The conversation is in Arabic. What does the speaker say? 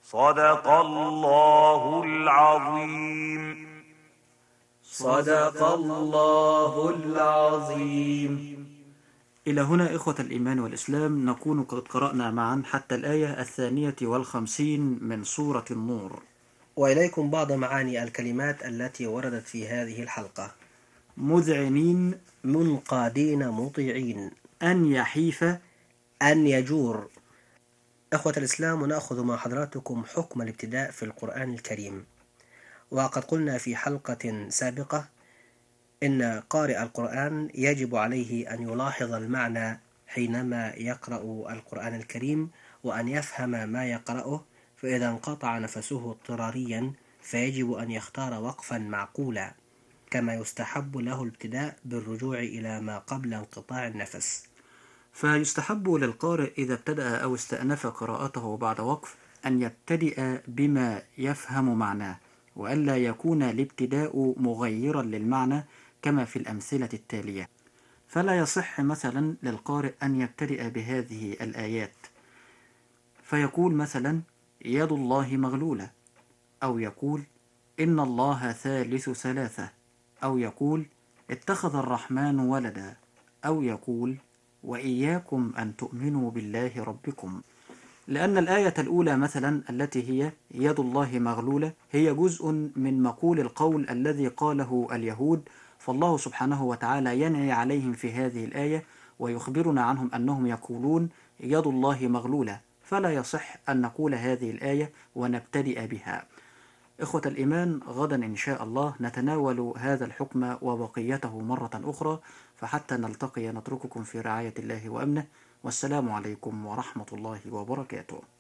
صدق الله العظيم. صدق الله العظيم. إلى هنا إخوة الإيمان والإسلام نكون قد قرأنا معا حتى الآية 52 من سورة النور. وإليكم بعض معاني الكلمات التي وردت في هذه الحلقة: مذعنين، منقادين مطيعين، أن يحيف، أن يجور. إخوة الإسلام، نأخذ مع حضراتكم حكم الابتداء في القرآن الكريم. وقد قلنا في حلقة سابقة إن قارئ القرآن يجب عليه أن يلاحظ المعنى حينما يقرأ القرآن الكريم، وأن يفهم ما يقرأه، فإذا انقطع نفسه اضطراريا فيجب أن يختار وقفا معقولا، كما يستحب له الابتداء بالرجوع إلى ما قبل انقطاع النفس. فيستحب للقارئ إذا ابتدأ أو استأنف قراءته بعد وقف أن يبتدئ بما يفهم معناه، وألا يكون الابتداء مغيرا للمعنى كما في الأمثلة التالية. فلا يصح مثلا للقارئ أن يبتدئ بهذه الآيات فيقول مثلا يد الله مغلولة، أو يقول إن الله ثالث ثلاثة، أو يقول اتخذ الرحمن ولدا، أو يقول وإياكم أن تؤمنوا بالله ربكم. لأن الآية الأولى مثلا التي هي يد الله مغلولة هي جزء من مقول القول الذي قاله اليهود، فالله سبحانه وتعالى ينعي عليهم في هذه الآية ويخبرنا عنهم أنهم يقولون يد الله مغلولة، فلا يصح أن نقول هذه الآية ونبتدئ بها. إخوة الإيمان، غدا إن شاء الله نتناول هذا الحكم وبقيته مرة أخرى، فحتى نلتقي نترككم في رعاية الله وأمنه، والسلام عليكم ورحمة الله وبركاته.